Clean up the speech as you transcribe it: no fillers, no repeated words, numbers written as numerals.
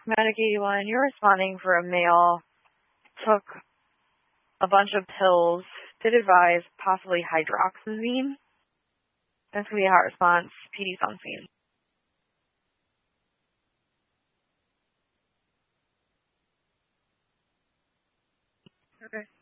Medic 81, you're responding for a male, took a bunch of pills, did advise possibly hydroxyzine. That's going to be a hot response. PD's on scene. Okay.